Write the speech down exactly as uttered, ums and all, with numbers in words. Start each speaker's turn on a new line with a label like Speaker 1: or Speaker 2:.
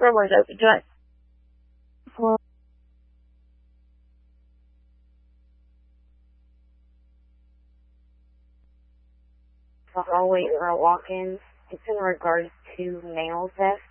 Speaker 1: door's open. Do I? Well, I'll wait for a walk-in. It's in regards to mail theft.